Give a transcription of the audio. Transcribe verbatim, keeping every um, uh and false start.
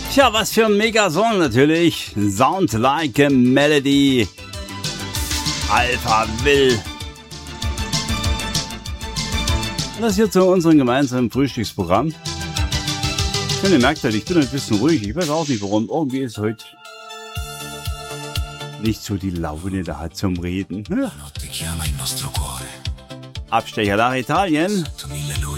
Tja, was für ein Mega-Song natürlich. Sound like a Melody. Alpha Will. Das hier zu unserem gemeinsamen Frühstücksprogramm. Und ihr merkt halt, ich bin ein bisschen ruhig. Ich weiß auch nicht warum. Irgendwie ist heute nicht so die Laune da zum Reden. Ja. Abstecher nach Italien.